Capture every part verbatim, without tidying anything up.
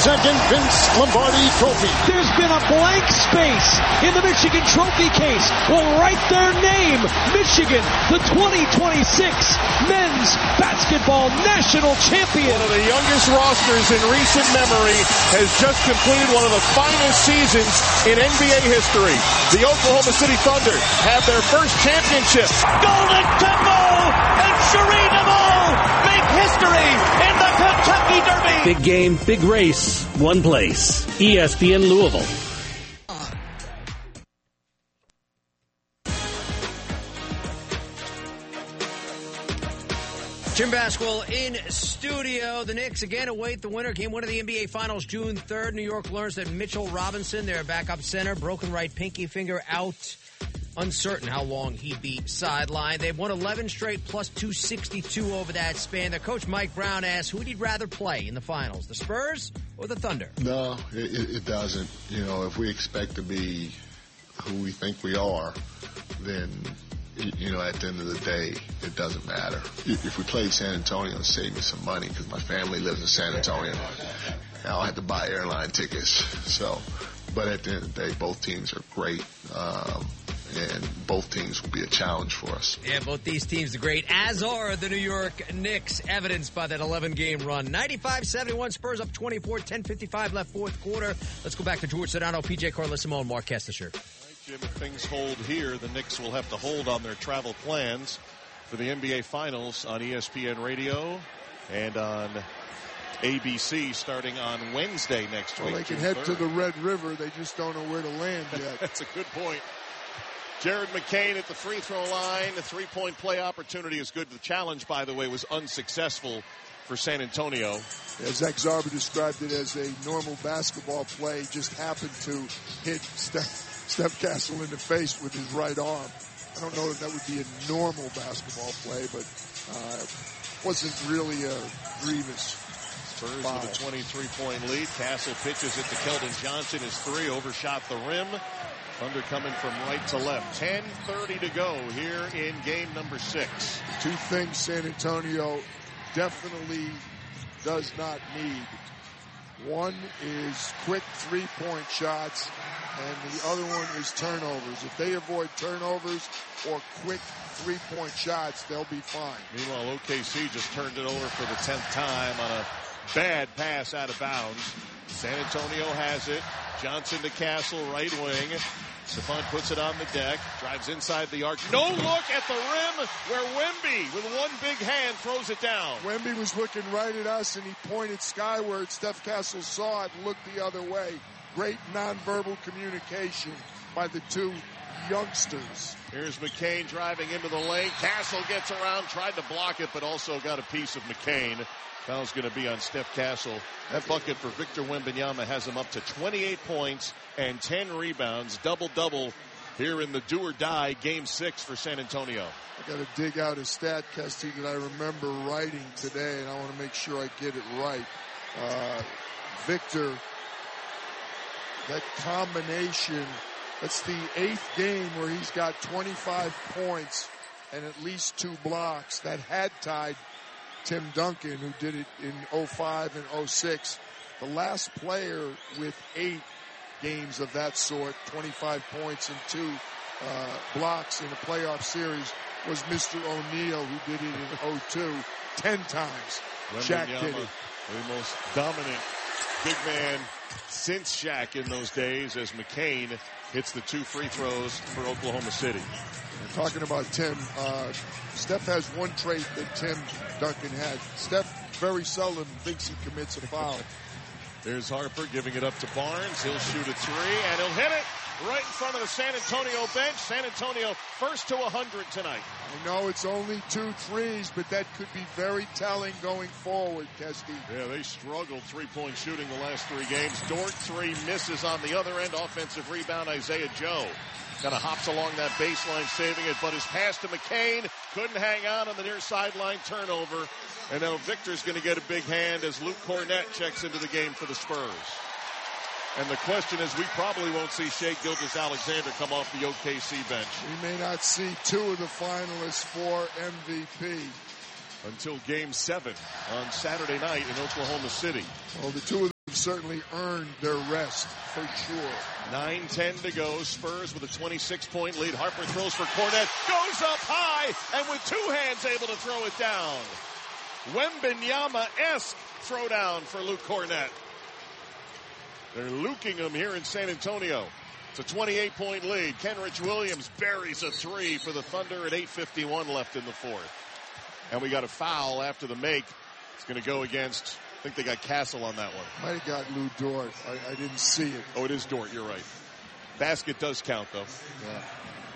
thirty-second Vince Lombardi Trophy. There's been a blank space in the Michigan Trophy case. Will write their name. Michigan, the twenty twenty-six Men's Basketball National Champion. One of the youngest rosters in recent memory has just completed one of the finest seasons in N B A history. The Oklahoma City Thunder have their first championship. Golden Temple and Shereen Amal make history in the Kentucky Derby. Big game, big race, one place. E S P N Louisville. Jim Basquil in studio. The Knicks again await the winner. Game one of the N B A Finals June third. New York learns that Mitchell Robinson, their backup center, broken right pinky finger, out. Uncertain how long he'd be sidelined. They've won eleven straight plus two sixty-two over that span. Their coach Mike Brown asks, who would he rather play in the finals, the Spurs or the Thunder? No, it, it doesn't. You know, if we expect to be who we think we are, then, you know, at the end of the day, it doesn't matter. If we played San Antonio, it'd save me some money because my family lives in San Antonio. I don't have to buy airline tickets. So, but at the end of the day, both teams are great. Um, And both teams will be a challenge for us. Yeah, both these teams are great, as are the New York Knicks, evidenced by that eleven-game run. ninety-five seventy-one, Spurs up twenty-four, ten fifty-five left fourth quarter. Let's go back to George Sedano, P J Carlissimo, and Mark Kestisher. All right, Jim, if things hold here, the Knicks will have to hold on their travel plans for the N B A Finals on E S P N Radio and on A B C starting on Wednesday next week. Well, they can head to the Red River. They just don't know where to land yet. That's a good point. Jared McCain at the free throw line. The three-point play opportunity is good. The challenge, by the way, was unsuccessful for San Antonio. Yeah, Zach Zarba described it as a normal basketball play. Just happened to hit Steph, Steph Castle in the face with his right arm. I don't know if that would be a normal basketball play, but uh, wasn't really a grievous Spurs foul. with a twenty-three point lead. Castle pitches it to Keldon Johnson. His three overshot the rim. Thunder coming from right to left. ten thirty to go here in game number six. Two things San Antonio definitely does not need. One is quick three-point shots, and the other one is turnovers. If they avoid turnovers or quick three-point shots, they'll be fine. Meanwhile, O K C just turned it over for the tenth time on a bad pass out of bounds. San Antonio has it. Johnson to Castle, right wing. Stephon puts it on the deck, drives inside the arc. No look at the rim where Wemby, with one big hand, throws it down. Wemby was looking right at us, and he pointed skyward. Steph Castle saw it and looked the other way. Great nonverbal communication by the two youngsters. Here's McCain driving into the lane. Castle gets around, tried to block it, but also got a piece of McCain. Foul's going to be on Steph Castle. That bucket for Victor Wembanyama has him up to twenty-eight points and ten rebounds. Double-double here in the do-or-die game six for San Antonio. I got to dig out a stat, Kesty, that I remember writing today, and I want to make sure I get it right. Uh, Victor, that combination, that's the eighth game where he's got twenty-five points and at least two blocks. That had tied Tim Duncan, who did it in oh five and oh six. The last player with eight games of that sort, twenty-five points and two uh, blocks in a playoff series, was Mister O'Neal, who did it in oh two, ten times. Shaq did it. The most dominant big man since Shaq in those days, as McCain hits the two free throws for Oklahoma City. Talking about Tim, uh, Steph has one trait that Tim Duncan had. Steph very seldom thinks he commits a foul. There's Harper giving it up to Barnes. He'll shoot a three, and he'll hit it right in front of the San Antonio bench. San Antonio first to one hundred tonight. I know it's only two threes, but that could be very telling going forward, Kesty. Yeah, they struggled three-point shooting the last three games. Dort three misses on the other end. Offensive rebound, Isaiah Joe. Kind of hops along that baseline, saving it, but his pass to McCain couldn't hang on on the near sideline turnover. And now Victor's going to get a big hand as Luke Cornett checks into the game for the Spurs. And the question is, we probably won't see Shai Gilgeous-Alexander come off the O K C bench. We may not see two of the finalists for M V P. Until game seven on Saturday night in Oklahoma City. Well, the two of them certainly earned their rest, for sure. nine ten to go. Spurs with a twenty-six point lead. Harper throws for Cornette. Goes up high, and with two hands able to throw it down. Wembanyama-esque throwdown for Luke Cornette. They're luking him here in San Antonio. It's a twenty-eight point lead. Kenrich Williams buries a three for the Thunder at eight fifty-one left in the fourth. And we got a foul after the make. It's going to go against, I think they got Castle on that one. Might have got Lou Dort. I, I didn't see it. Oh, it is Dort. You're right. Basket does count, though. Yeah.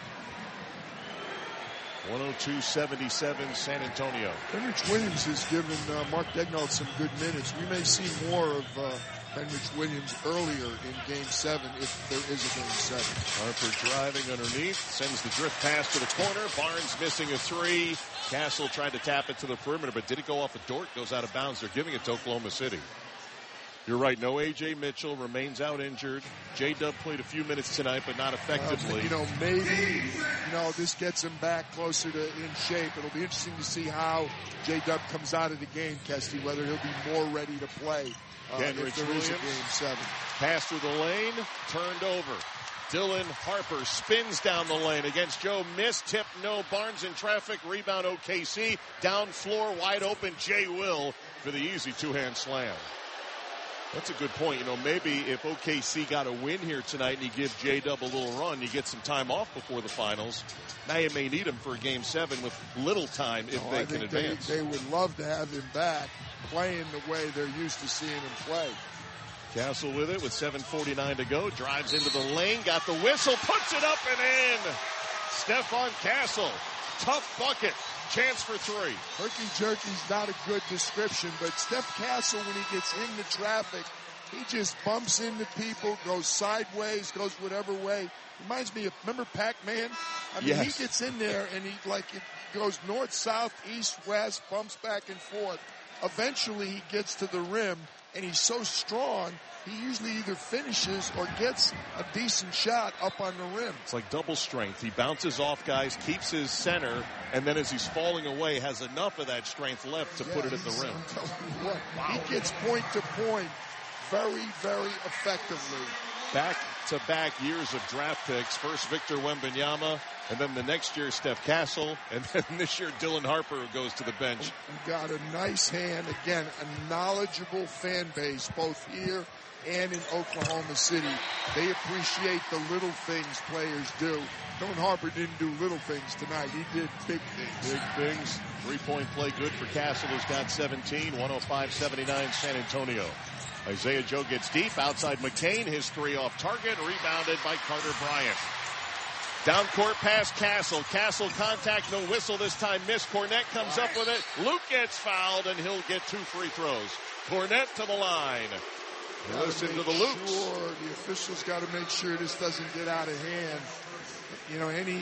one oh two seventy-seven San Antonio. Kenrich Williams has given uh, Mark Daigneault some good minutes. We may see more of uh, Kenrich Williams earlier in Game seven if there is a Game seven. Harper driving underneath, sends the drift pass to the corner. Barnes missing a three. Castle tried to tap it to the perimeter, but did it go off a Dort? Goes out of bounds. They're giving it to Oklahoma City. You're right. No A J Mitchell, remains out injured. J-Dub played a few minutes tonight, but not effectively. Uh, you know, maybe, you know, this gets him back closer to in shape. It'll be interesting to see how J-Dub comes out of the game, Kesty, whether he'll be more ready to play uh, if there Williams, is a Game seven. Pass through the lane, turned over. Dylan Harper spins down the lane against Joe. Miss, tip, no. Barnes in traffic. Rebound O K C. Down floor, wide open. Jay Will for the easy two-hand slam. That's a good point. You know, maybe if O K C got a win here tonight and you give J-Dub a little run, you get some time off before the finals. Now you may need him for a Game seven with little time if no, they I can think advance. They, they would love to have him back, playing the way they're used to seeing him play. Castle with it with seven forty-nine to go. Drives into the lane, got the whistle, puts it up and in. Stephon Castle, tough bucket. Chance for three. Herky jerky's not a good description, but Steph Castle, when he gets into traffic, he just bumps into people, goes sideways, goes whatever way. Reminds me of, remember Pac-Man? I mean, yes. He gets in there and he like it goes north, south, east, west, bumps back and forth. Eventually he gets to the rim and he's so strong, he usually either finishes or gets a decent shot up on the rim. It's like double strength. He bounces off guys, keeps his center, and then as he's falling away, has enough of that strength left to yeah, put it at the rim. I'm telling you what, wow. He gets point to point very, very effectively. Back-to-back years of draft picks. First Victor Wembanyama, and then the next year Steph Castle, and then this year Dylan Harper who goes to the bench. You got a nice hand. Again, a knowledgeable fan base, both here and in Oklahoma City. They appreciate the little things players do. Dylan Harper didn't do little things tonight. He did big things. Big things. Three-point play good for Castle, who's got seventeen. one oh five seventy-nine San Antonio. Isaiah Joe gets deep outside McCain. His three off target. Rebounded by Carter Bryant. Down court pass Castle. Castle contact, no whistle this time. Miss. Cornette comes up with it. Luke gets fouled, and he'll get two free throws. Cornette to the line. Listen to the Lukes. Sure, the officials got to make sure this doesn't get out of hand. You know, any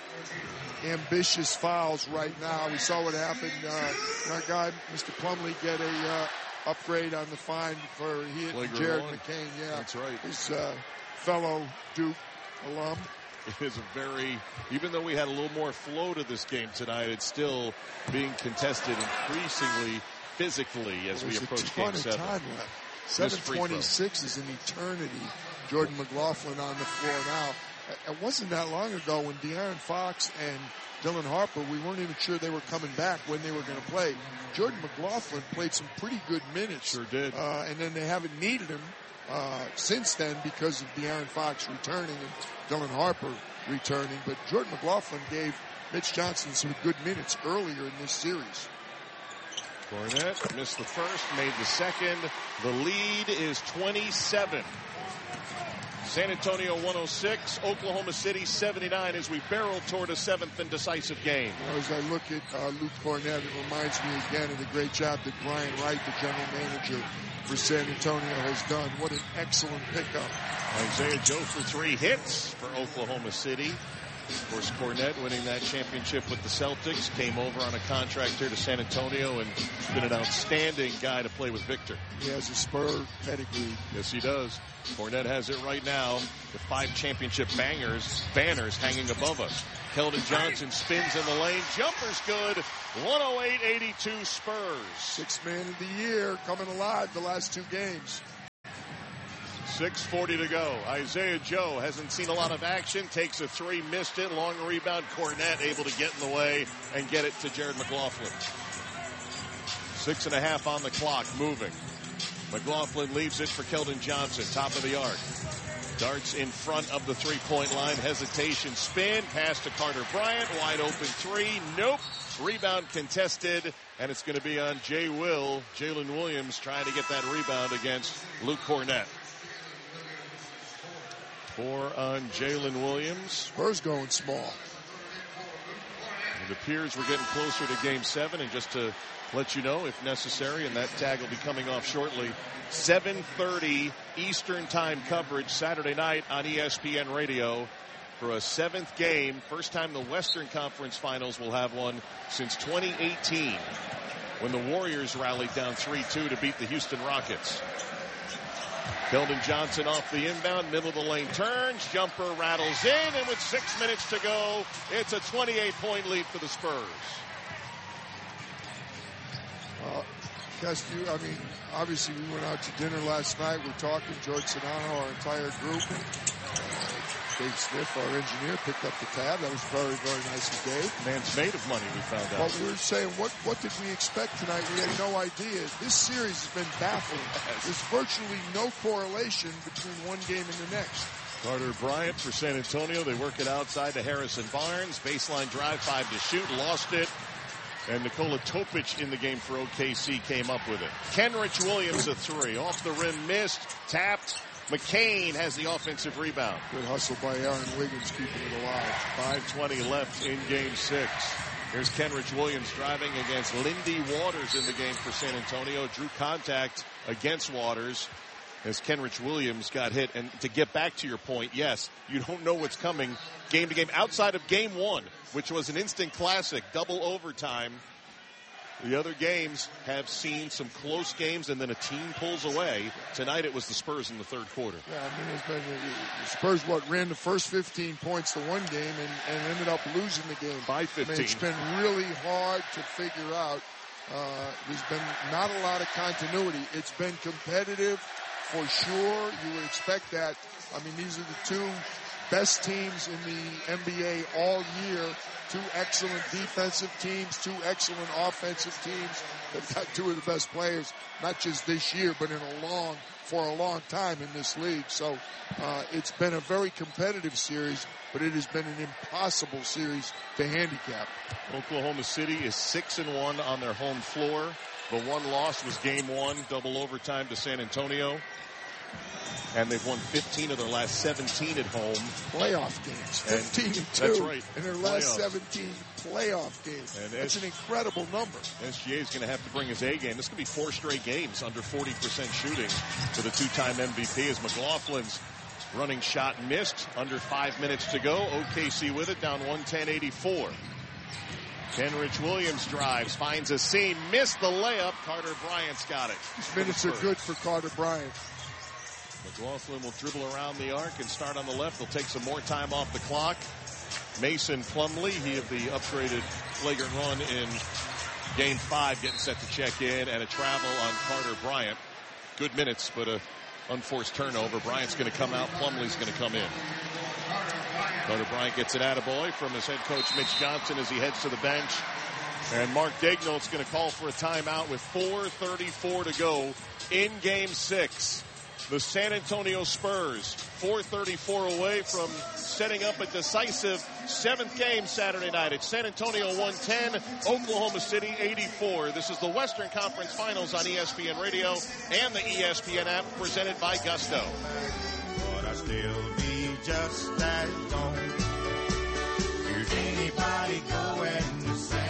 ambitious fouls right now. We saw what happened. Uh, our guy, Mister Plumlee, get a uh, upgrade on the fine for he and Jared McCain. Yeah, that's right. His uh, fellow Duke alum. It is a very, even though we had a little more flow to this game tonight, it's still being contested increasingly physically as we approach Game seven. Time left. seven twenty-six is an eternity. Jordan McLaughlin on the floor now. It wasn't that long ago when De'Aaron Fox and Dylan Harper, we weren't even sure they were coming back when they were going to play. Jordan McLaughlin played some pretty good minutes. Sure did. Uh, and then they haven't needed him uh, since then because of De'Aaron Fox returning and Dylan Harper returning. But Jordan McLaughlin gave Mitch Johnson some good minutes earlier in this series. Cornette missed the first, made the second. The lead is twenty-seven. San Antonio one oh six, Oklahoma City seventy-nine as we barrel toward a seventh and decisive game. As I look at uh, Luke Cornette, it reminds me again of the great job that Brian Wright, the general manager for San Antonio, has done. What an excellent pickup. Isaiah Joe for three hits for Oklahoma City. Of course, Cornette winning that championship with the Celtics, came over on a contract here to San Antonio and been an outstanding guy to play with Victor. He has a Spur pedigree. Yes, he does. Cornette has it right now with five championship bangers, banners hanging above us. Keldon Johnson spins in the lane. Jumper's good. one oh eight eighty-two Spurs. Sixth man of the year coming alive the last two games. six forty to go. Isaiah Joe hasn't seen a lot of action. Takes a three, missed it. Long rebound. Cornette able to get in the way and get it to Jared McLaughlin. Six and a half on the clock. Moving. McLaughlin leaves it for Keldon Johnson. Top of the arc. Darts in front of the three-point line. Hesitation. Spin. Pass to Carter Bryant. Wide open three. Nope. Rebound contested. And it's going to be on Jay Will. Jalen Williams trying to get that rebound against Luke Cornette. Four on Jalen Williams. Spurs going small. It appears we're getting closer to game seven. And just to let you know, if necessary, and that tag will be coming off shortly, seven thirty Eastern Time coverage Saturday night on E S P N Radio for a seventh game. First time the Western Conference Finals will have one since twenty eighteen, when the Warriors rallied down three two to beat the Houston Rockets. Keldon Johnson off the inbound, middle of the lane turns, jumper rattles in, and with six minutes to go, it's a twenty-eight point lead for the Spurs. Uh, Castillo, I mean, obviously we went out to dinner last night. We're talking, George Sedano, our entire group. Uh, Dave Smith, our engineer, picked up the tab. That was very, very nice of Dave. Man's made of money, we found out. But we were saying, what, what did we expect tonight? We had no idea. This series has been baffling. There's virtually no correlation between one game and the next. Carter Bryant for San Antonio. They work it outside to Harrison Barnes. Baseline drive, five to shoot, lost it. And Nikola Topic in the game for O K C came up with it. Kenrich Williams a three. Off the rim, missed, tapped. McCain has the offensive rebound. Good hustle by Aaron Wiggins keeping it alive. five twenty left in game six. Here's Kenrich Williams driving against Lindy Waters in the game for San Antonio. Drew contact against Waters as Kenrich Williams got hit. And to get back to your point, yes, you don't know what's coming game to game. Outside of game one, which was an instant classic, double overtime, the other games have seen some close games and then a team pulls away. Tonight it was the Spurs in the third quarter. Yeah, I mean, it's been, the Spurs, what, ran the first fifteen points to one game and, and ended up losing the game. By fifteen. I mean, it's been really hard to figure out. Uh, there's been not a lot of continuity. It's been competitive for sure. You would expect that. I mean, these are the two best teams in the N B A all year. Two excellent defensive teams, two excellent offensive teams. They've got two of the best players, not just this year, but in a long, for a long time in this league. So uh, it's been a very competitive series, but it has been an impossible series to handicap. Oklahoma City is six and one on their home floor. The one loss was game one, double overtime to San Antonio. And they've won fifteen of their last seventeen at home. Playoff games. fifteen and two. That's right. In their last seventeen playoff games. And that's S- an incredible number. S G A is going to have to bring his A game. This could be four straight games under forty percent shooting for the two-time M V P as McLaughlin's running shot missed. Under five minutes to go. O K C with it, down one ten eighty-four. Kenrich Williams drives, finds a seam, missed the layup. Carter Bryant's got it. These minutes are good for Carter Bryant. McLaughlin will dribble around the arc and start on the left. They'll take some more time off the clock. Mason Plumlee, he of the upgraded flagrant run in game five, getting set to check in, and a travel on Carter Bryant. Good minutes, but a unforced turnover. Bryant's going to come out. Plumlee's going to come in. Carter Bryant gets an attaboy from his head coach Mitch Johnson as he heads to the bench. And Mark Daigneault's going to call for a timeout with four thirty-four to go in game six. The San Antonio Spurs, four thirty-four away from setting up a decisive seventh game Saturday night. It's San Antonio one ten, Oklahoma City eighty-four. This is the Western Conference Finals on E S P N Radio and the E S P N app, presented by Gusto. But I still be just that gone. Here's anybody going to San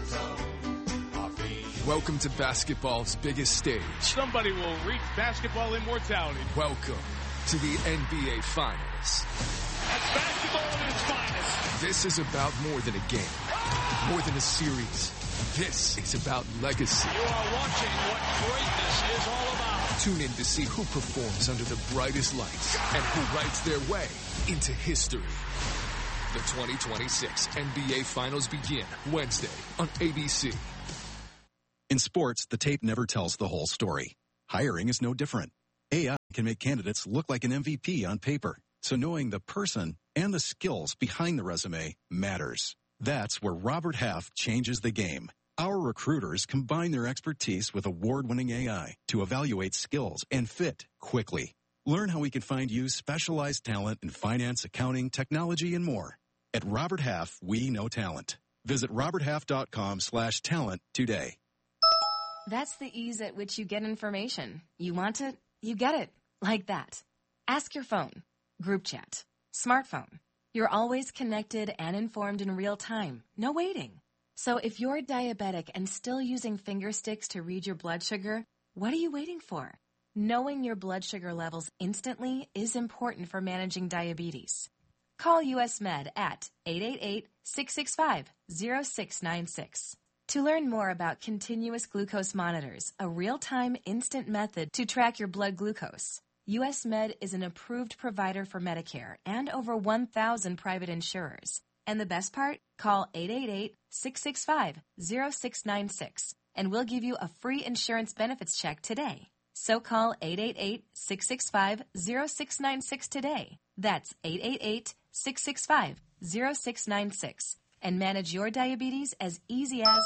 Welcome to basketball's biggest stage. Somebody will reach basketball immortality. Welcome to the N B A Finals. That's basketball at its finest. This is about more than a game, more than a series. This is about legacy. You are watching what greatness is all about. Tune in to see who performs under the brightest lights and who writes their way into history. The twenty twenty-six N B A Finals begin Wednesday on A B C. In sports, the tape never tells the whole story. Hiring is no different. A I can can make candidates look like an M V P on paper. So knowing the person and the skills behind the resume matters. That's where Robert Half changes the game. Our recruiters combine their expertise with award-winning A I to evaluate skills and fit quickly. Learn how we can find you specialized talent in finance, accounting, technology, and more. At Robert Half, we know talent. Visit roberthalf.com slash talent today. That's the ease at which you get information. You want it, you get it. Like that. Ask your phone. Group chat. Smartphone. You're always connected and informed in real time. No waiting. So if you're diabetic and still using finger sticks to read your blood sugar, what are you waiting for? Knowing your blood sugar levels instantly is important for managing diabetes. Call U S Med at eight eight eight, six six five, zero six nine six. To learn more about continuous glucose monitors, a real-time instant method to track your blood glucose, U S Med is an approved provider for Medicare and over one thousand private insurers. And the best part? Call eight eight eight, six six five, zero six nine six and we'll give you a free insurance benefits check today. So call eight eight eight, six six five, zero six nine six today. That's eight eight eight, six six five, zero six nine six and manage your diabetes as easy as...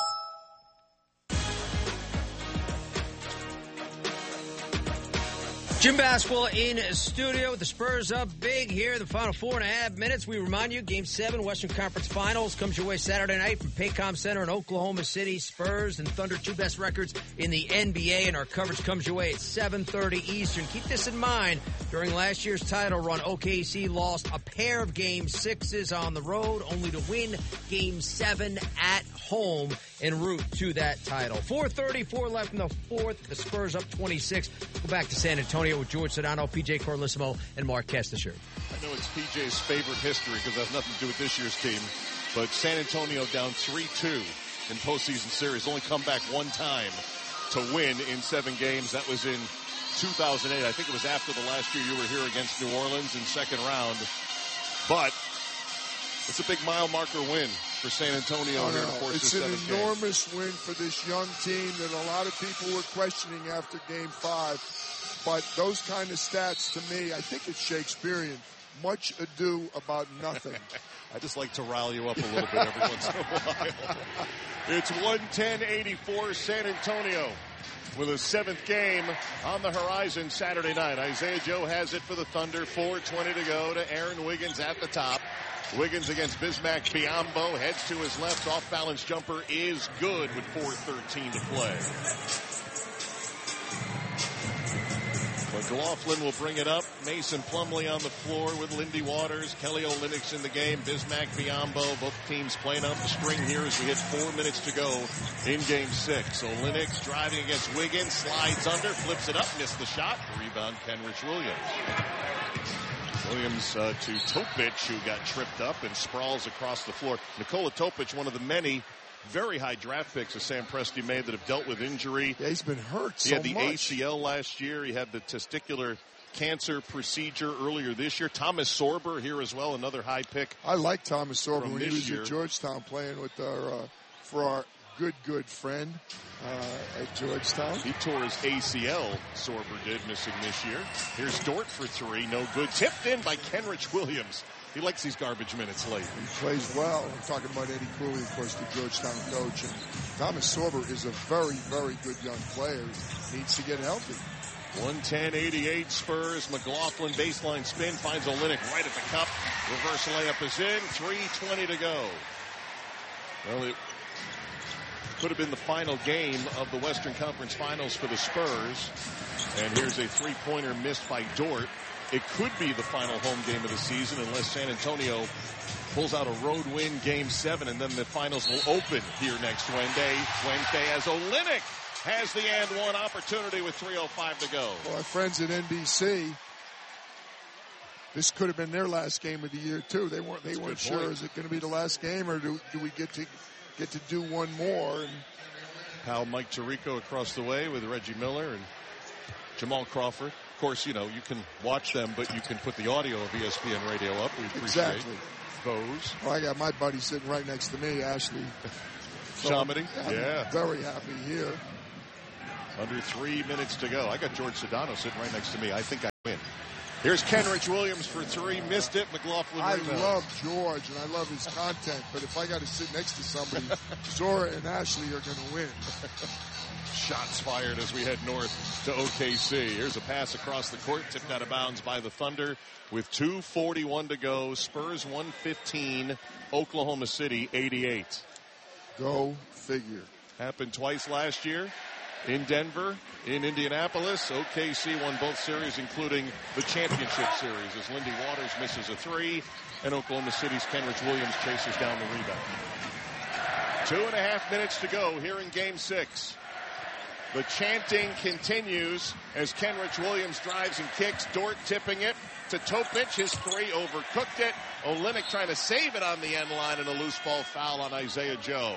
Jim Basketball in studio with the Spurs up big here. The final four and a half minutes. We remind you, Game seven, Western Conference Finals comes your way Saturday night from Paycom Center in Oklahoma City. Spurs and Thunder, two best records in the N B A, and our coverage comes your way at seven thirty Eastern. Keep this in mind. During last year's title run, O K C lost a pair of Game sixes on the road, only to win Game seven at home en route to that title. four thirty-four left in the fourth. The Spurs up twenty-six. Go back to San Antonio with George Sedano, P J Corlissimo, and Mark Kestecher. I know it's P J's favorite history because it has nothing to do with this year's team, but San Antonio down three two in postseason series, only come back one time to win in seven games. That was in two thousand eight. I think it was after the last year you were here against New Orleans in second round. But it's a big mile marker win for San Antonio oh, here no. to force It's this an seventh enormous game. win for this young team that a lot of people were questioning after Game five. But those kind of stats, to me, I think it's Shakespearean. Much ado about nothing. I just like to rile you up a little bit every once in a while. It's one ten eighty-four San Antonio with a seventh game on the horizon Saturday night. Isaiah Joe has it for the Thunder. four twenty to go to Aaron Wiggins at the top. Wiggins against Bismack Biyombo. Heads to his left. Off-balance jumper is good with four thirteen to play. McLaughlin will bring it up. Mason Plumlee on the floor with Lindy Waters. Kelly Olynyk in the game. Bismack Biyombo. Both teams playing off the string here as we hit four minutes to go in Game six. Olynyk driving against Wiggins. Slides under. Flips it up. Missed the shot. Rebound Kenrich Williams. Williams uh, to Topic, who got tripped up and sprawls across the floor. Nikola Topic, one of the many very high draft picks that Sam Presti made that have dealt with injury. Yeah, he's been hurt so He had the much. A C L last year. He had the testicular cancer procedure earlier this year. Thomas Sorber here as well, another high pick. I like Thomas Sorber from when he this was year. at Georgetown playing with our, uh, for our good, good friend uh, at Georgetown. He tore his A C L, Sorber did, missing this year. Here's Dort for three, no good. Tipped in by Kenrich Williams. He likes these garbage minutes late. He plays well. I'm talking about Eddie Cooley, of course, the Georgetown coach. And Thomas Sorber is a very, very good young player. He needs to get healthy. one ten eighty-eight Spurs. McLaughlin baseline spin finds Olynyk right at the cup. Reverse layup is in. three twenty to go. Well, it could have been the final game of the Western Conference Finals for the Spurs. And here's a three-pointer missed by Dort. It could be the final home game of the season unless San Antonio pulls out a road win Game seven, and then the finals will open here next Wednesday. Wednesday as Olynyk has the and one opportunity with three oh five to go. Well, our friends at N B C, this could have been their last game of the year too. They weren't. They That's weren't sure. Point. Is it going to be the last game, or do, do we get to get to do one more? And pal Mike Tirico across the way with Reggie Miller and Jamal Crawford. Of course, you know, you can watch them, but you can put the audio of E S P N Radio up. We appreciate exactly. those. Well, I got my buddy sitting right next to me, Ashley. So Shamity? I'm Yeah. very happy here. Under three minutes to go. I got George Sedano sitting right next to me. I think I win. Here's Kenrich Williams for three. Missed it. McLaughlin I rebound. love George, and I love his content, but if I got to sit next to somebody, Zora and Ashley are going to win. Shots fired as we head north to O K C. Here's a pass across the court, tipped out of bounds by the Thunder with two forty-one to go. Spurs one fifteen, Oklahoma City eighty-eight. Go figure. Happened twice last year in Denver, in Indianapolis. O K C won both series, including the championship series, as Lindy Waters misses a three, and Oklahoma City's Kenrich Williams chases down the rebound. Two and a half minutes to go here in Game six. The chanting continues as Kenrich Williams drives and kicks. Dort tipping it to Topic. His three overcooked it. Olynyk trying to save it on the end line, and a loose ball foul on Isaiah Joe.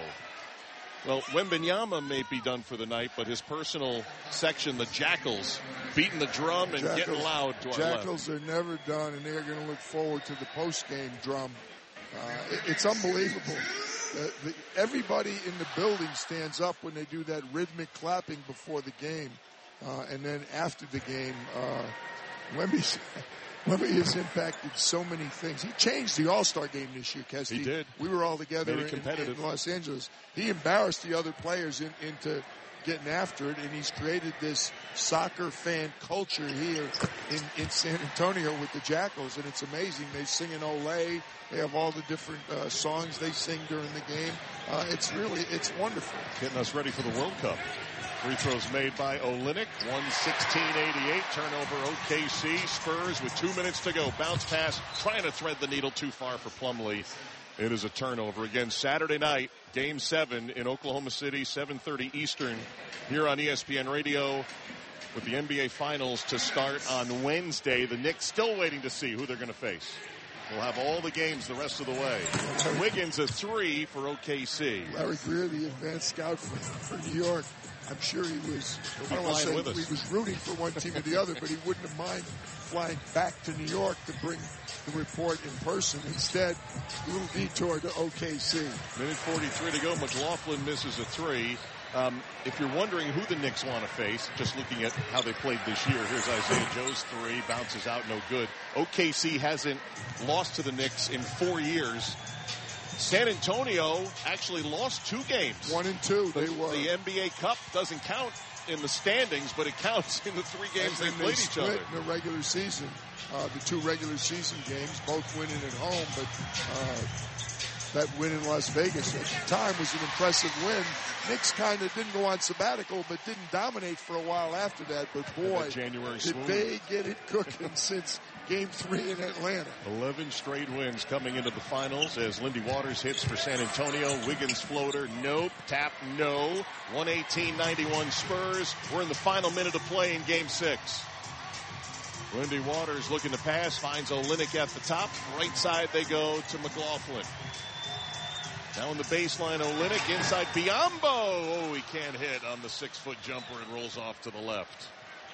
Well, Wembanyama may be done for the night, but his personal section, the Jackals, beating the drum and Jackals, getting loud to our Jackals left. are never done, and they're going to look forward to the post-game drum. Uh, it, it's unbelievable. Uh, the, everybody in the building stands up when they do that rhythmic clapping before the game. Uh, and then after the game, uh, Wemby's, Wemby has impacted so many things. He changed the All-Star game this year, Kesty. He did. We were all together Made it in, competitive. in Los Angeles. He embarrassed the other players in, into getting after it, and he's created this soccer fan culture here in, in San Antonio with the Jackals, and it's amazing. They sing an Olé. They have all the different uh, songs they sing during the game. Uh, it's really, it's wonderful. Getting us ready for the World Cup. Free throws made by Olynyk. one sixteen eighty-eight. Turnover O K C. Spurs with two minutes to go. Bounce pass. Trying to thread the needle too far for Plumlee. It is a turnover. Again, Saturday night, Game seven in Oklahoma City, seven thirty Eastern, here on E S P N Radio, with the N B A Finals to start on Wednesday. The Knicks still waiting to see who they're going to face. We'll have all the games the rest of the way. Wiggins a three for O K C. Larry Greer, the advanced scout for, for New York. I'm sure he was, I don't want to say with us. he was rooting for one team or the other, but he wouldn't have mind flying back to New York to bring the report in person. Instead, a little detour to O K C. Minute forty-three to go. McLaughlin misses a three. Um, if you're wondering who the Knicks want to face, just looking at how they played this year, here's Isaiah Joe's three. Bounces out, no good. O K C hasn't lost to the Knicks in four years. San Antonio actually lost two games. One and two, the, they were. The N B A Cup doesn't count in the standings, but it counts in the three games and they played they each split other. In the regular season, uh, the two regular season games, both winning at home, but uh, that win in Las Vegas at the time was an impressive win. Knicks kind of didn't go on sabbatical, but didn't dominate for a while after that. But boy, January did swoon. they get it cooking since Game three in Atlanta. eleven straight wins coming into the finals as Lindy Waters hits for San Antonio. Wiggins floater, nope. Tap, no. one eighteen ninety-one Spurs. We're in the final minute of play in Game six. Lindy Waters looking to pass, finds Olynyk at the top. Right side they go to McLaughlin. Now in the baseline, Olynyk inside Biyombo. Oh, he can't hit on the six-foot jumper. It rolls off to the left.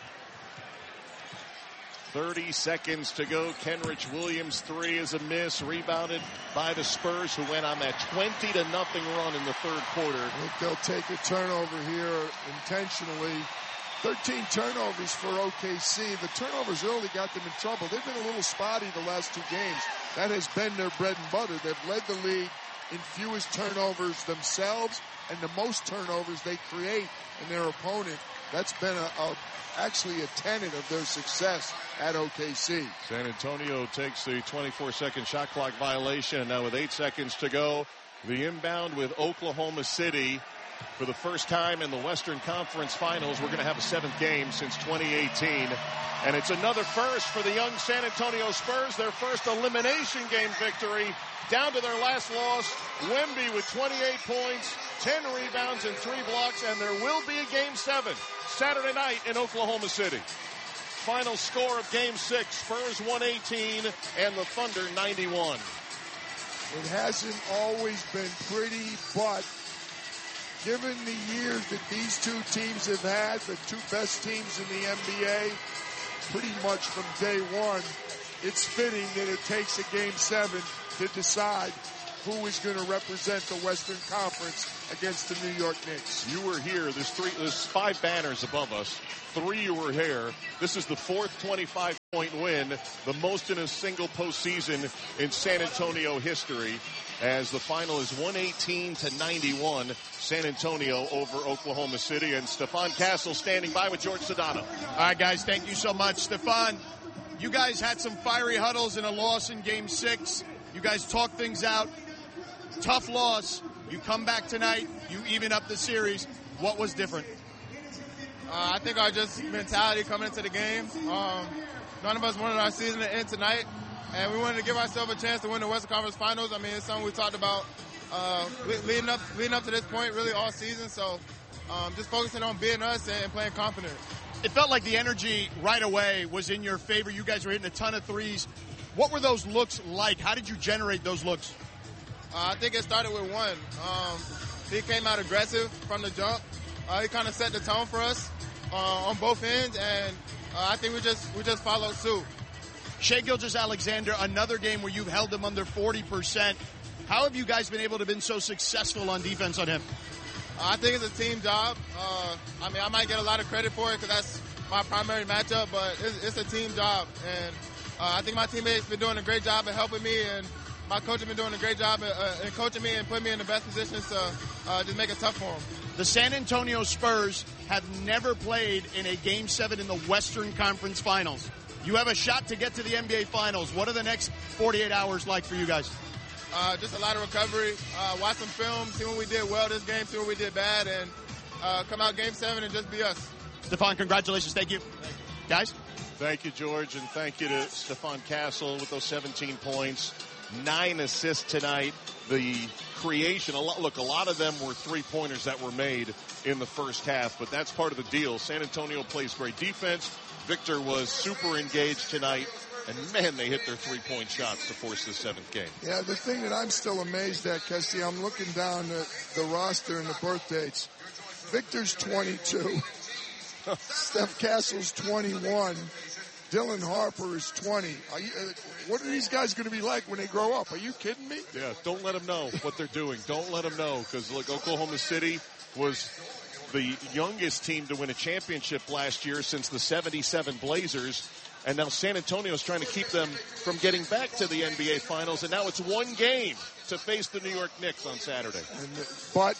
thirty seconds to go. Kenrich Williams three is a miss. Rebounded by the Spurs, who went on that twenty to nothing run in the third quarter. I think they'll take a turnover here intentionally. thirteen turnovers for O K C. The turnovers early got them in trouble. They've been a little spotty the last two games. That has been their bread and butter. They've led the league in fewest turnovers themselves and the most turnovers they create in their opponent. That's been a, a actually a tenet of their success at O K C. San Antonio takes the twenty-four second shot clock violation. Now with eight seconds to go, the inbound with Oklahoma City. For the first time in the Western Conference Finals, we're going to have a seventh game since twenty eighteen. And it's another first for the young San Antonio Spurs, their first elimination game victory. Down to their last loss, Wemby with twenty-eight points, ten rebounds, and three blocks, and there will be a Game seven Saturday night in Oklahoma City. Final score of Game six, Spurs one eighteen and the Thunder ninety-one. It hasn't always been pretty, but given the years that these two teams have had, the two best teams in the N B A, pretty much from day one, it's fitting that it takes a Game seven to decide who is going to represent the Western Conference against the New York Knicks. You were here. There's three. There's five banners above us. Three you were here. This is the fourth twenty-five point win, the most in a single postseason in San Antonio history, as the final is one eighteen to ninety-one, San Antonio over Oklahoma City. And Stephon Castle standing by with George Sedano. All right, guys, thank you so much. Stephon, you guys had some fiery huddles in a loss in game six. You guys talked things out. Tough loss. You come back tonight. You even up the series. What was different? Uh, I think our just mentality coming into the game. Um, none of us wanted our season to end tonight, and we wanted to give ourselves a chance to win the Western Conference Finals. I mean, it's something we talked about uh, leading up leading up to this point, really all season. So um, just focusing on being us and playing confident. It felt like the energy right away was in your favor. You guys were hitting a ton of threes. What were those looks like? How did you generate those looks? Uh, I think it started with one. Um, he came out aggressive from the jump. Uh, he kind of set the tone for us uh, on both ends, and uh, I think we just we just followed suit. Shai Gilgeous-Alexander, another game where you've held him under forty percent. How have you guys been able to be so successful on defense on him? Uh, I think it's a team job. Uh, I mean, I might get a lot of credit for it because that's my primary matchup, but it's, it's a team job, and uh, I think my teammates been doing a great job of helping me, and my coach has been doing a great job uh, in coaching me and putting me in the best positions to uh, just make it tough for them. The San Antonio Spurs have never played in a Game seven in the Western Conference Finals. You have a shot to get to the N B A Finals. What are the next forty-eight hours like for you guys? Uh, just a lot of recovery. Uh, watch some film, see what we did well this game, see what we did bad, and uh, come out Game seven and just be us. Stephon, congratulations. Thank you. Thank you. Guys? Thank you, George, and thank you to Stephon Castle with those seventeen points. Nine assists tonight. The creation, a lot, look, a lot of them were three-pointers that were made in the first half, but that's part of the deal. San Antonio plays great defense. Victor was super engaged tonight, and, man, they hit their three-point shots to force the seventh game. Yeah, the thing that I'm still amazed at, Kessie, I'm looking down at the roster and the birth dates. Victor's twenty-two. Steph Castle's twenty-one. Dylan Harper is twenty. Are you, uh, what are these guys going to be like when they grow up? Are you kidding me? Yeah, don't let them know what they're doing. Don't let them know, because look, Oklahoma City was the youngest team to win a championship last year since the seventy-seven Blazers, and now San Antonio is trying to keep them from getting back to the N B A Finals, and now it's one game to face the New York Knicks on Saturday. And, but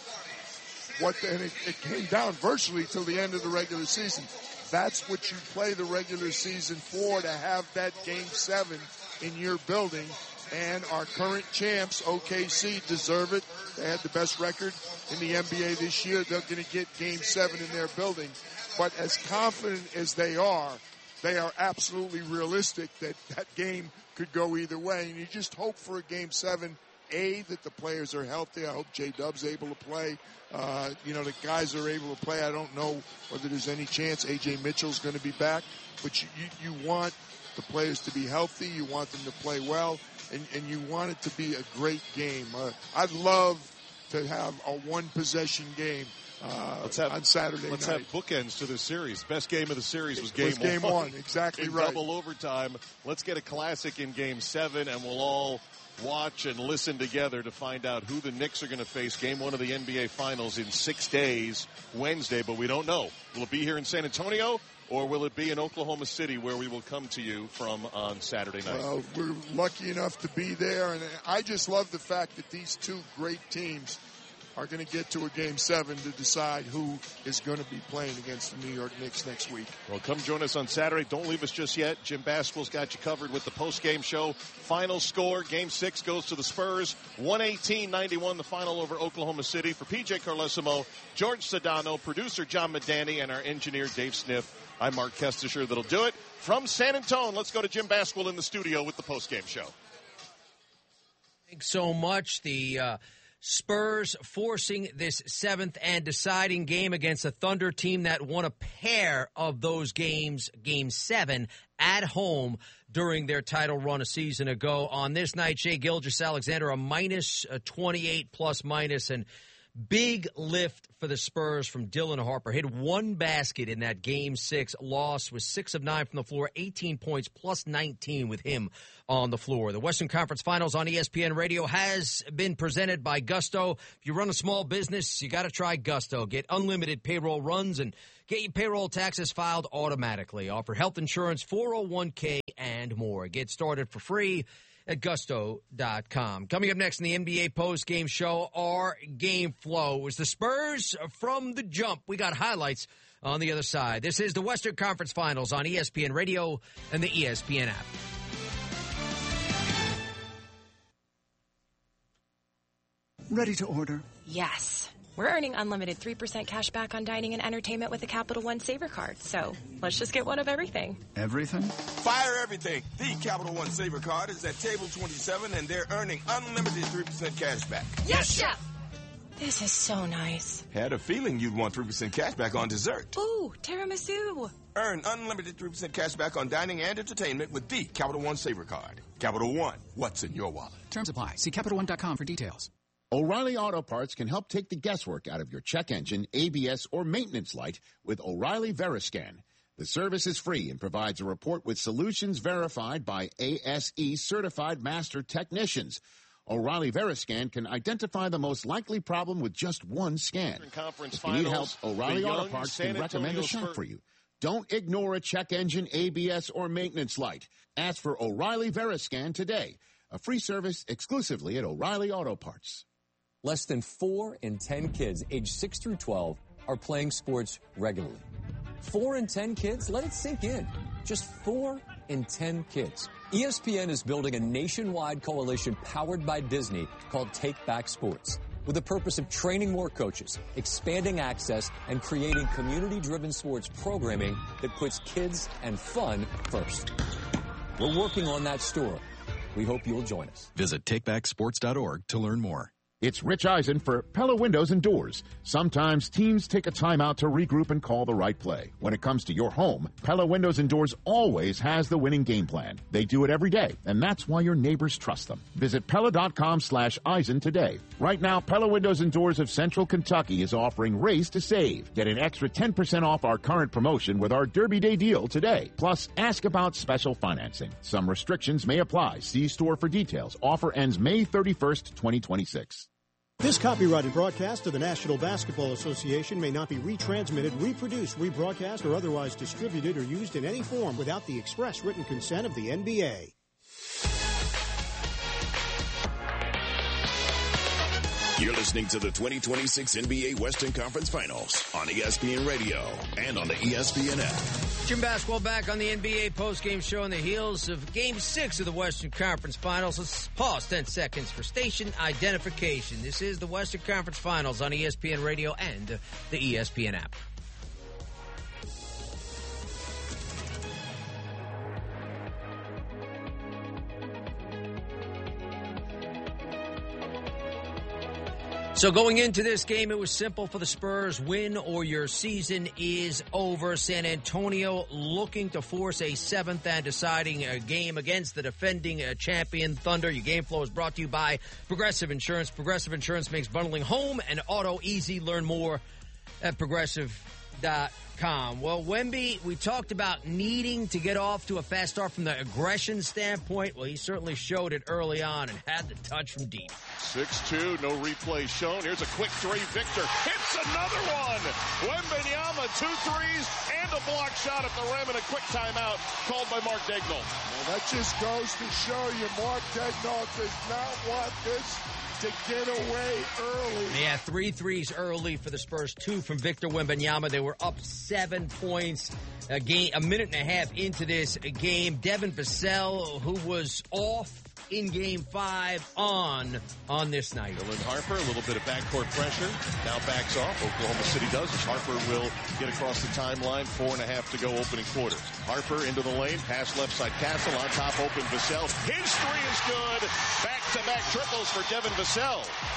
what and it, it came down virtually till the end of the regular season. That's what you play the regular season for, to have that Game seven in your building. And our current champs, O K C, deserve it. They had the best record in the N B A this year. They're going to get Game seven in their building. But as confident as they are, they are absolutely realistic that that game could go either way. And you just hope for a Game seven, A, that the players are healthy. I hope J-Dub's able to play. Uh, you know, the guys are able to play. I don't know whether there's any chance A J Mitchell's going to be back. But you, you, you want the players to be healthy. You want them to play well. And, and you want it to be a great game. Uh, I'd love to have a one-possession game uh, let's have, on Saturday let's night. Let's have bookends to the series. Best game of the series was game was game one. one. Exactly in right. Double overtime. Let's get a classic in Game seven, and we'll all watch and listen together to find out who the Knicks are going to face game one of the N B A Finals in six days, Wednesday, but we don't know. Will it be here in San Antonio, or will it be in Oklahoma City, where we will come to you from on Saturday night? Well, we're lucky enough to be there, and I just love the fact that these two great teams are going to get to a Game seven to decide who is going to be playing against the New York Knicks next week. Well, come join us on Saturday. Don't leave us just yet. Jim Basquill's got you covered with the post-game show. Final score, Game six goes to the Spurs. one eighteen ninety-one, the final over Oklahoma City. For P J Carlesimo, George Sedano, producer John Medani, and our engineer Dave Sniff, I'm Mark Kestisher. That'll do it. From San Antonio, let's go to Jim Basquill in the studio with the post-game show. Thanks so much. The uh, Spurs forcing this seventh and deciding game against a Thunder team that won a pair of those games, Game seven, at home during their title run a season ago. On this night, Shai Gilgeous-Alexander, a minus a twenty-eight plus minus, and Big lift for the Spurs from Dylan Harper. Hit one basket in that game six loss, was six of nine from the floor, eighteen points plus nineteen with him on the floor. The Western Conference Finals on E S P N Radio has been presented by Gusto. If you run a small business, you got to try Gusto. Get unlimited payroll runs and get your payroll taxes filed automatically. Offer health insurance, four oh one k, and more. Get started for free at gusto dot com. Coming up next in the N B A post-game show, our game flow was the Spurs from the jump. We got highlights on the other side. This is the Western Conference Finals on E S P N Radio and the E S P N app. Ready to order? Yes. We're earning unlimited three percent cash back on dining and entertainment with a Capital One Saver card. So let's just get one of everything. Everything? Fire everything. The Capital One Saver card is at table twenty-seven, and they're earning unlimited three percent cash back. Yes, Chef! This is so nice. Had a feeling you'd want three percent cash back on dessert. Ooh, tiramisu. Earn unlimited three percent cash back on dining and entertainment with the Capital One Saver card. Capital One, what's in your wallet? Terms apply. See Capital One dot com for details. O'Reilly Auto Parts can help take the guesswork out of your check engine, A B S, or maintenance light with O'Reilly Veriscan. The service is free and provides a report with solutions verified by A S E certified master technicians. O'Reilly Veriscan can identify the most likely problem with just one scan. Conference if you need help, finals, O'Reilly the Auto young Parts San can recommend a Antonio shop Spurs. for you. Don't ignore a check engine, A B S, or maintenance light. Ask for O'Reilly Veriscan today. A free service exclusively at O'Reilly Auto Parts. Less than four in ten kids aged six through twelve are playing sports regularly. Four in ten kids? Let it sink in. Just four in ten kids. E S P N is building a nationwide coalition powered by Disney called Take Back Sports, with the purpose of training more coaches, expanding access, and creating community-driven sports programming that puts kids and fun first. We're working on that story. We hope you'll join us. Visit take back sports dot org to learn more. It's Rich Eisen for Pella Windows and Doors. Sometimes teams take a timeout to regroup and call the right play. When it comes to your home, Pella Windows and Doors always has the winning game plan. They do it every day, and that's why your neighbors trust them. Visit Pella dot com slash Eisen today. Right now, Pella Windows and Doors of Central Kentucky is offering Race to Save. Get an extra ten percent off our current promotion with our Derby Day deal today. Plus, ask about special financing. Some restrictions may apply. See store for details. Offer ends May thirty-first, twenty twenty-six. This copyrighted broadcast of the National Basketball Association may not be retransmitted, reproduced, rebroadcast, or otherwise distributed or used in any form without the express written consent of the N B A. You're listening to the twenty twenty-six N B A Western Conference Finals on E S P N Radio and on the E S P N app. Jim Basketball back on the N B A postgame show on the heels of Game six of the Western Conference Finals. Let's pause ten seconds for station identification. This is the Western Conference Finals on E S P N Radio and the E S P N app. So going into this game, it was simple for the Spurs. Win or your season is over. San Antonio looking to force a seventh and deciding uh, game against the defending uh, champion Thunder. Your game flow is brought to you by Progressive Insurance. Progressive Insurance makes bundling home and auto easy. Learn more at progressive dot com. Well, Wemby, we talked about needing to get off to a fast start from the aggression standpoint. Well, he certainly showed it early on and had the touch from deep. six two, no replay shown. Here's a quick three. Victor hits another one. Wembanyama, two threes and a block shot at the rim and a quick timeout called by Mark Daigneault. Well, that just goes to show you Mark Daigneault does not want this to get away early. Yeah, three threes early for the Spurs, two from Victor Wembanyama. They were up seven points a, game, a minute and a half into this game. Devin Vassell, who was off in game five, on on this night. Dylan Harper, a little bit of backcourt pressure. Now backs off. Oklahoma City does as Harper will get across the timeline. Four and a half to go opening quarter. Harper into the lane. Pass left side Castle. On top open Vassell. His three is good. Back-to-back triples for Devin Vassell.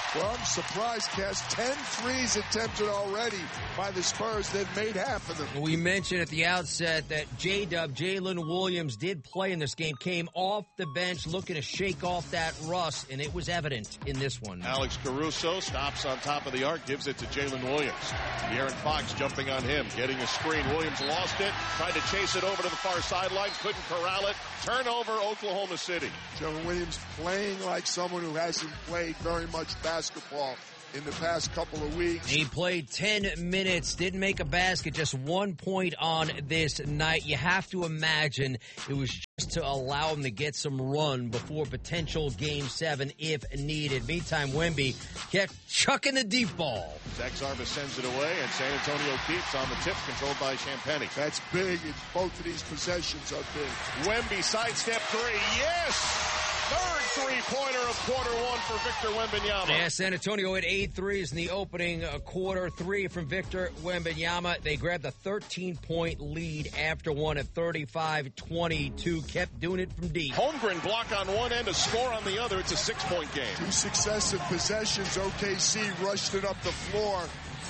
Well, I'm surprised, Cass. Ten threes attempted already by the Spurs. They've made half of them. We mentioned at the outset that J-Dub, Jalen Williams, did play in this game, came off the bench looking to shake off that rust, and it was evident in this one. Alex Caruso stops on top of the arc, gives it to Jalen Williams. De'Aaron Fox jumping on him, getting a screen. Williams lost it, tried to chase it over to the far sideline, couldn't corral it. Turnover, Oklahoma City. Jalen Williams playing like someone who hasn't played very much basketball in the past couple of weeks. He played ten minutes, didn't make a basket, just one point on this night. You have to imagine it was just to allow him to get some run before potential game seven if needed. Meantime, Wemby kept chucking the deep ball. Zach Zarba sends it away, and San Antonio keeps on the tip, controlled by Champagnie. That's big. Both of these possessions are big. Wemby sidestep three. Yes! Third three-pointer of quarter one for Victor Wembanyama. Yeah, San Antonio had eight threes in the opening uh, quarter. Three from Victor Wembanyama. They grabbed a thirteen-point lead after one at thirty-five twenty-two. Kept doing it from deep. Holmgren block on one end, a score on the other. It's a six-point game. Two successive possessions. O K C rushed it up the floor.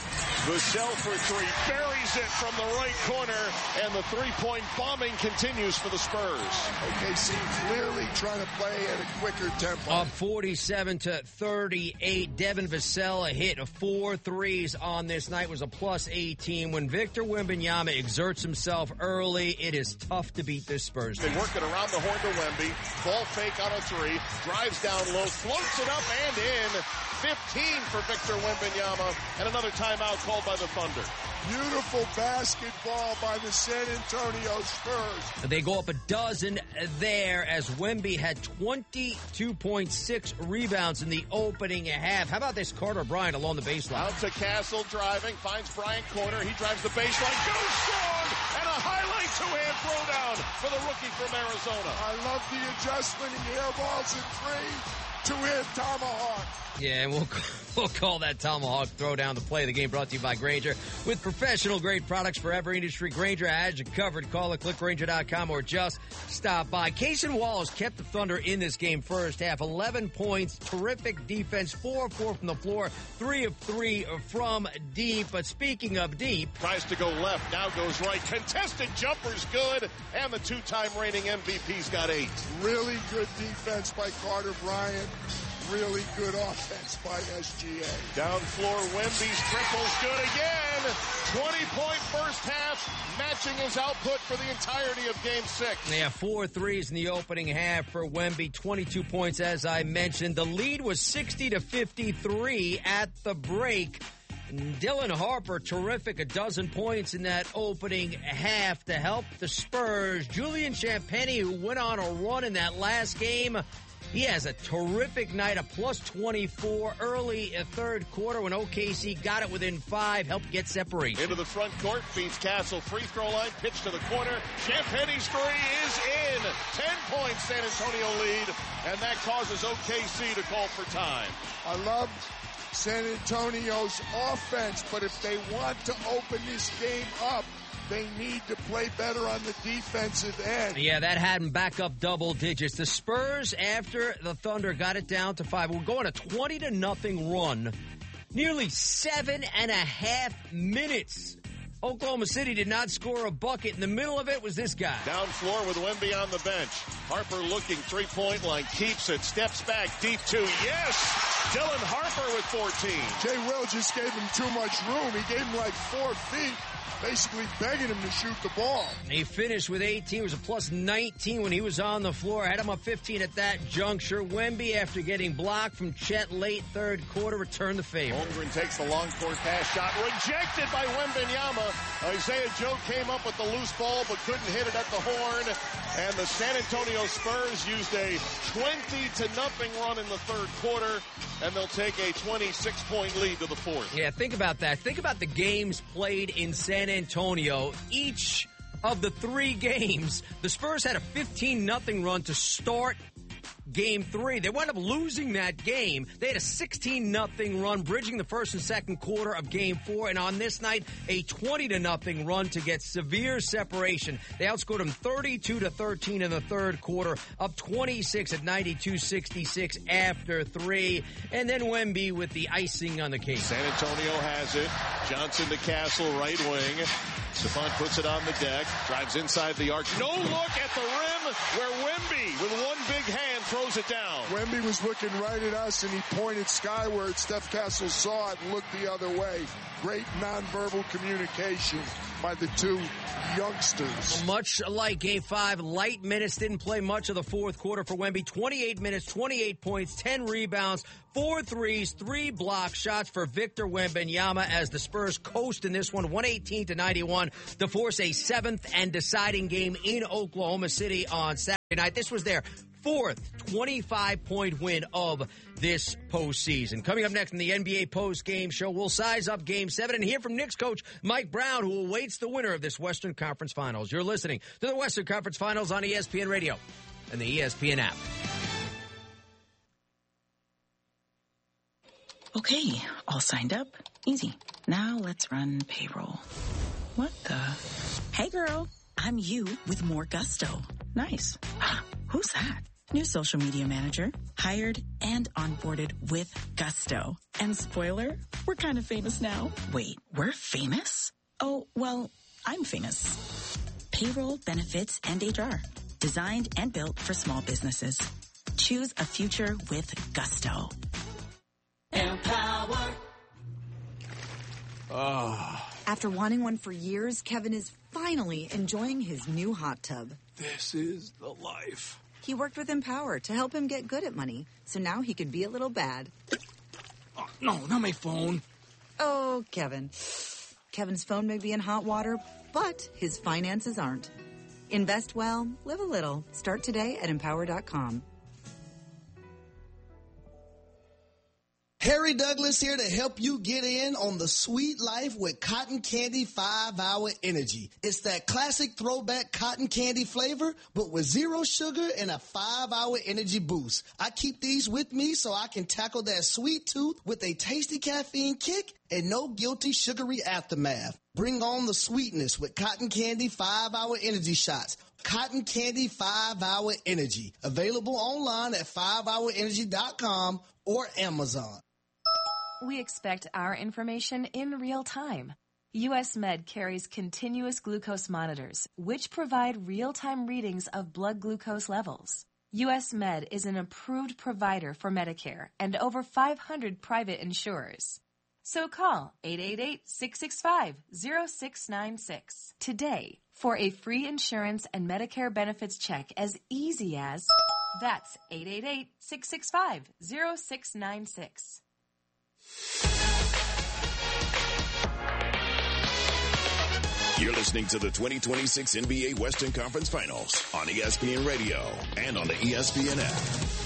Vassell for three, buries it from the right corner, and the three-point bombing continues for the Spurs. O K C clearly trying to play at a quicker tempo. Up forty-seven to thirty-eight. Devin Vassell hit four threes on this night, was a plus eighteen. When Victor Wembanyama exerts himself early, it is tough to beat this Spurs team. They work it around the horn to Wemby. Ball fake on a three, drives down low, floats it up and in. fifteen for Victor Wembanyama, and another timeout called by the Thunder. Beautiful basketball by the San Antonio Spurs. They go up a dozen there as Wemby had twenty-two point six rebounds in the opening half. How about this Carter Bryant along the baseline? Out to Castle driving, finds Bryant corner. He drives the baseline, goes strong, and a highlight two-hand throwdown for the rookie from Arizona. I love the adjustment. He airballs in three. Two-hand tomahawk. Yeah, and we'll, we'll call that tomahawk throwdown the play of the game, brought to you by Grainger. With professional-grade products for every industry, Grainger has you covered. Call it, click Grainger dot com, or just stop by. Cason Wallace kept the Thunder in this game first half. eleven points, terrific defense, four of four from the floor, three of three from deep. But speaking of deep... Tries to go left, now goes right. Contested jumper's good, and the two-time reigning M V P's got eight. Really good defense by Carter Bryant. Really good offense by S G A. Down floor, Wemby's triple's good again. twenty-point first half, matching his output for the entirety of Game six. They have four threes in the opening half for Wemby. twenty-two points, as I mentioned. The lead was sixty to fifty-three at the break. Dylan Harper, terrific, a dozen points in that opening half to help the Spurs. Julian Champagnie, who went on a run in that last game, he has a terrific night, a plus twenty-four early third quarter when O K C got it within five, helped get separation. Into the front court, feeds Castle, free throw line, pitch to the corner. Champagnie's three is in. Ten points, San Antonio lead, and that causes O K C to call for time. I love San Antonio's offense, but if they want to open this game up, they need to play better on the defensive end. Yeah, that had them back up double digits. The Spurs, after the Thunder got it down to five, were going a twenty to nothing run. Nearly seven and a half minutes. Oklahoma City did not score a bucket. In the middle of it was this guy. Down floor with Wemby on the bench. Harper looking, three-point line, keeps it, steps back, deep two. Yes! Dylan Harper with fourteen. Jay Will just gave him too much room. He gave him like four feet. Basically begging him to shoot the ball. He finished with eighteen. It was a plus nineteen when he was on the floor. Had him up fifteen at that juncture. Wemby, after getting blocked from Chet late third quarter, returned the favor. Holmgren takes the long court pass shot. Rejected by Wembanyama. Isaiah Joe came up with the loose ball but couldn't hit it at the horn. And the San Antonio Spurs used a twenty to nothing run in the third quarter. And they'll take a twenty-six point lead to the fourth. Yeah, think about that. Think about the games played in San Antonio. Each of the three games, the Spurs had a fifteen nothing run to start game three. They wound up losing that game. They had a sixteen nothing run, bridging the first and second quarter of game four. And on this night, a twenty to nothing run to get severe separation. They outscored them thirty-two to thirteen in the third quarter, up twenty-six at ninety-two sixty-six after three. And then Wemby with the icing on the cake. San Antonio has it. Johnson to Castle, right wing. Stephon puts it on the deck, drives inside the arc. No look at the rim where Wemby, with one big hand, throws it down. Wemby was looking right at us, and he pointed skyward. Steph Castle saw it and looked the other way. Great nonverbal communication by the two youngsters. Much like Game five, light minutes, didn't play much of the fourth quarter for Wemby. twenty-eight minutes, twenty-eight points, ten rebounds, four threes, three block shots for Victor Wembanyama as the Spurs coast in this one, one eighteen to ninety-one, to force a seventh and deciding game in Oklahoma City on Saturday night. This was their fourth twenty-five point win of this postseason. Coming up next in the N B A post-game show, we'll size up Game seven and hear from Knicks coach Mike Brown, who awaits the winner of this Western Conference Finals. You're listening to the Western Conference Finals on E S P N Radio and the E S P N app. Okay, all signed up. Easy. Now let's run payroll. What the? Hey girl, I'm you with more gusto. Nice. Who's that? New social media manager, hired and onboarded with gusto. And spoiler, we're kind of famous now. Wait, we're famous? Oh, well, I'm famous. Payroll, benefits, and H R. Designed and built for small businesses. Choose a future with gusto. Empower. Oh. After wanting one for years, Kevin is finally enjoying his new hot tub. This is the life. He worked with Empower to help him get good at money, so now he can be a little bad. Oh, no, not my phone. Oh, Kevin. Kevin's phone may be in hot water, but his finances aren't. Invest well, live a little. Start today at empower dot com. Harry Douglas here to help you get in on the sweet life with Cotton Candy five hour Energy. It's that classic throwback cotton candy flavor, but with zero sugar and a five hour energy boost. I keep these with me so I can tackle that sweet tooth with a tasty caffeine kick and no guilty sugary aftermath. Bring on the sweetness with Cotton Candy five hour Energy shots. Cotton Candy five hour Energy. Available online at five hour energy dot com or Amazon. We expect our information in real time. U S Med carries continuous glucose monitors, which provide real-time readings of blood glucose levels. U S Med is an approved provider for Medicare and over five hundred private insurers. So call eight eight eight, six six five, zero six nine six today for a free insurance and Medicare benefits check as easy as... That's eight eight eight, six six five, zero six nine six. You're listening to the twenty twenty-six N B A Western Conference Finals on E S P N Radio and on the E S P N app.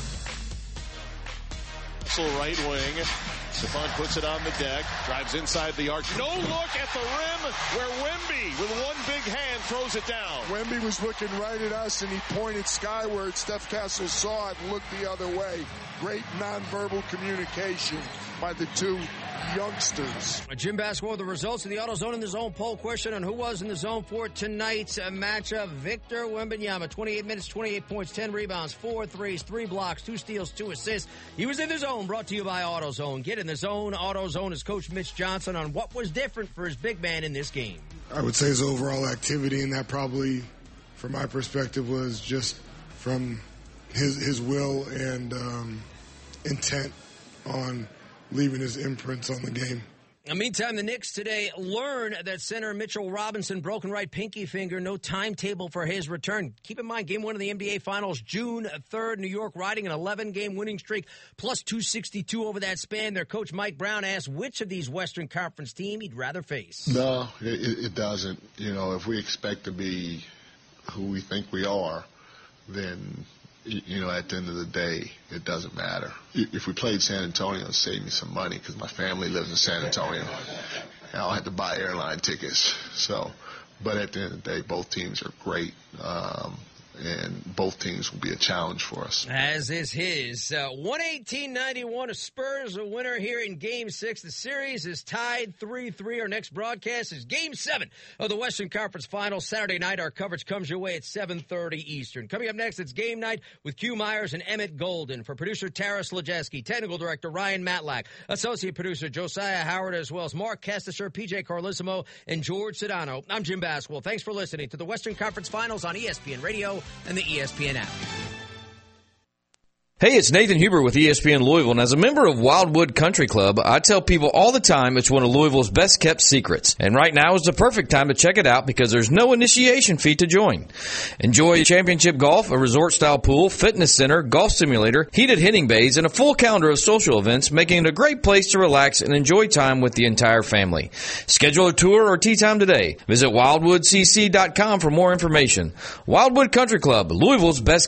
So right wing. Stephon puts it on the deck, drives inside the arc. No look at the rim where Wemby, with one big hand, throws it down. Wemby was looking right at us, and he pointed skyward. Steph Castle saw it and looked the other way. Great nonverbal communication by the two youngsters. Jim Basketball, the results of the AutoZone in the Zone poll question on who was in the zone for tonight's matchup. Victor Wembanyama, twenty-eight minutes, twenty-eight points, ten rebounds, four threes, three blocks, two steals, two assists. He was in the zone, brought to you by AutoZone. Get in the zone. AutoZone is Coach Mitch Johnson on what was different for his big man in this game. I would say his overall activity, and that probably, from my perspective, was just from his his will and um, intent on leaving his imprints on the game. In the meantime, the Knicks today learn that center Mitchell Robinson, broken right pinky finger, no timetable for his return. Keep in mind, game one of the N B A Finals, June third, New York riding an eleven-game winning streak, plus two sixty-two over that span. Their coach, Mike Brown, asked which of these Western Conference teams he'd rather face. No, it, it doesn't. You know, if we expect to be who we think we are, then, you know, at the end of the day, it doesn't matter. If we played San Antonio, it'd save me some money because my family lives in San Antonio. And I'll have to buy airline tickets. So, but at the end of the day, both teams are great. Um, and both teams will be a challenge for us. As is his. Uh, one eighteen ninety-one, a Spurs a winner here in Game six. The series is tied three three. Our next broadcast is Game seven of the Western Conference Finals. Saturday night, our coverage comes your way at seven thirty Eastern. Coming up next, it's Game Night with Q Myers and Emmett Golden. For producer Tara Slajewski, technical director Ryan Matlack, associate producer Josiah Howard, as well as Mark Kestisher, P J Carlissimo, and George Sedano. I'm Jim Baswell. Thanks for listening to the Western Conference Finals on E S P N Radio and the E S P N app. Hey, it's Nathan Huber with E S P N Louisville, and as a member of Wildwood Country Club, I tell people all the time it's one of Louisville's best-kept secrets. And right now is the perfect time to check it out because there's no initiation fee to join. Enjoy championship golf, a resort-style pool, fitness center, golf simulator, heated hitting bays, and a full calendar of social events, making it a great place to relax and enjoy time with the entire family. Schedule a tour or tee time today. Visit wildwood c c dot com for more information. Wildwood Country Club, Louisville's best